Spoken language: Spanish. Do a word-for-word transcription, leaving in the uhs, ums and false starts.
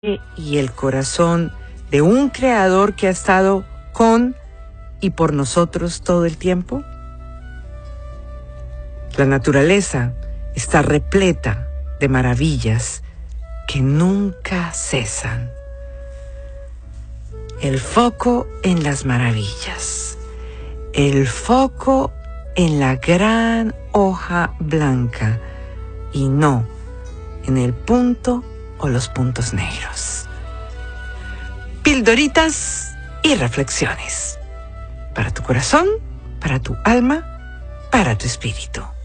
y el corazón de un creador que ha estado con y por nosotros todo el tiempo? La naturaleza está repleta de maravillas que nunca cesan. El foco en las maravillas. El foco en la gran hoja blanca y no en el punto o los puntos negros. Pildoritas y reflexiones. Para tu corazón, para tu alma, para tu espíritu.